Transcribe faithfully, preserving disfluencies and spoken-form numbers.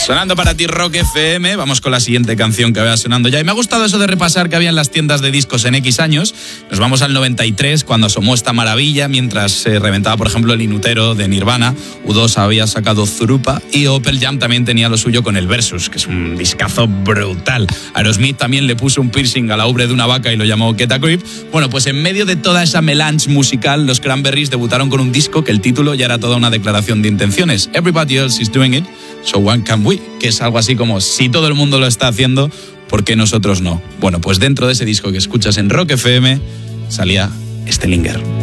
Sonando para ti Rock F M, vamos con la siguiente canción que vaya sonando ya. Y me ha gustado eso de repasar que había en las tiendas de discos en X años. Nos vamos al noventa y tres, cuando asomó esta maravilla, mientras se reventaba, por ejemplo, el Inutero de Nirvana. U dos había sacado Zurupa y Opel Jam también tenía lo suyo con el Versus, que es un discazo brutal. Aerosmith también le puso un piercing a la ubre de una vaca y lo llamó Get a Grip. Bueno, pues en medio de toda esa melange musical, los Cranberries debutaron con un disco que el título ya era toda una declaración de intenciones. Everybody else is doing it, so why can't we? Que es algo así como, si todo el mundo lo está haciendo, ¿por qué nosotros no? Bueno, pues dentro de ese disco que escuchas en Rock F M salía este Linger.